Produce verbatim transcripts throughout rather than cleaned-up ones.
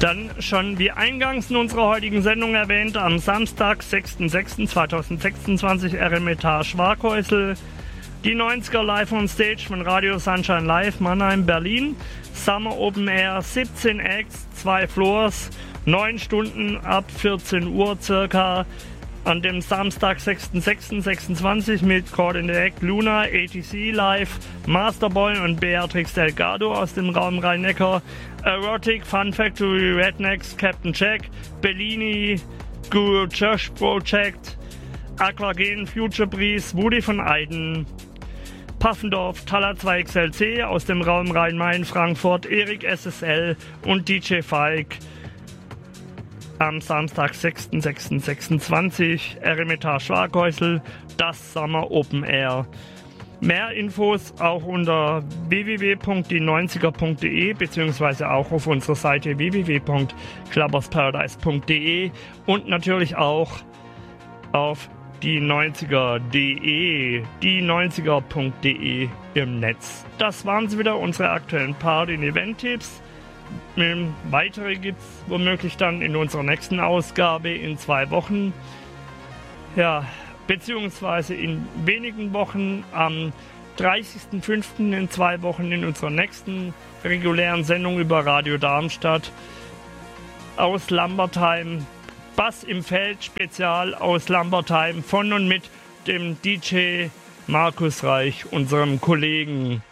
Dann schon wie eingangs in unserer heutigen Sendung erwähnt, am Samstag, sechster sechster zweitausendsechsundzwanzig, Eremitage Waghäusel. Die neunziger Live on Stage von Radio Sunshine Live, Mannheim, Berlin. Summer Open Air, siebzehn Acts, zwei Floors, neun Stunden ab vierzehn Uhr circa. An dem Samstag, sechster sechster sechsundzwanzig mit Caught in the Act, Luna, A T C Live, Masterboy und Beatrix Delgado aus dem Raum Rhein-Neckar, Erotic, Fun Factory, Rednecks, Captain Jack, Bellini, Guru Church Project, Aquagen, Future Breeze, Woody von Eiden, Paffendorf, Tala zwei X L C aus dem Raum Rhein-Main, Frankfurt, Erik S S L und D J Falk. Am Samstag, sechster sechster sechsundzwanzig, Eremitage Waghäusel, das Summer Open Air. Mehr Infos auch unter w w w punkt die neunziger punkt de beziehungsweise auch auf unserer Seite w w w punkt clubbersparadise punkt de und natürlich auch auf die neunziger punkt de, die neunziger punkt de im Netz. Das waren sie wieder, unsere aktuellen Party- und Event-Tipps. Weitere gibt es womöglich dann in unserer nächsten Ausgabe in zwei Wochen. Ja, beziehungsweise in wenigen Wochen am dreißigster fünfter in zwei Wochen in unserer nächsten regulären Sendung über Radio Darmstadt aus Lambertheim. Bass im Feld Spezial aus Lambertheim von und mit dem D J Markus Reich, unserem Kollegen.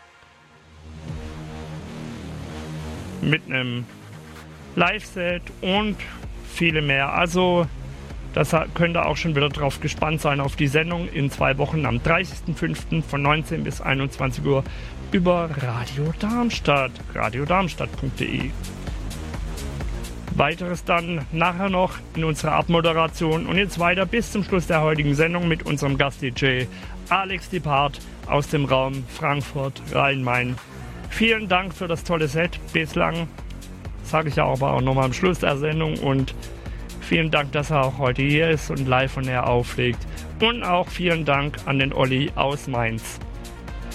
Mit einem Live-Set und viele mehr. Also, das könnt ihr auch schon wieder drauf gespannt sein auf die Sendung in zwei Wochen am dreißigster fünfter von neunzehn bis einundzwanzig Uhr über Radio Darmstadt, radio darmstadt punkt de. Weiteres dann nachher noch in unserer Abmoderation und jetzt weiter bis zum Schluss der heutigen Sendung mit unserem Gast-D J Alex Depart aus dem Raum Frankfurt, Rhein-Main. Vielen Dank für das tolle Set bislang, sage ich ja aber auch nochmal am Schluss der Sendung und vielen Dank, dass er auch heute hier ist und live von er auflegt und auch vielen Dank an den Olli aus Mainz.